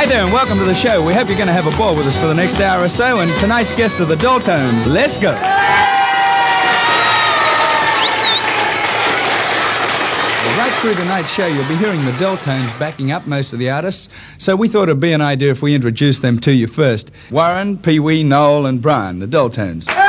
Hi there and welcome to the show. We hope you're going to have a ball with us for the next hour or so, and tonight's guests are the Dolltones. Let's go. Right through tonight's show, you'll be hearing the Dolltones backing up most of the artists, so we thought it'd be an idea if we introduced them to you first. Warren, Pee Wee, Noel and Brian, the Dolltones.